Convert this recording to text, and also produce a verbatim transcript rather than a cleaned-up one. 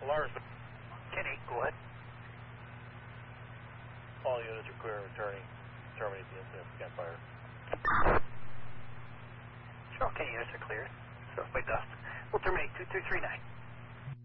Alarms. Kenny, go ahead. All units are clear and returning. Terminate the incident. Campfire. Sure, okay, units are cleared. Stuff by dust. We'll terminate two two three nine.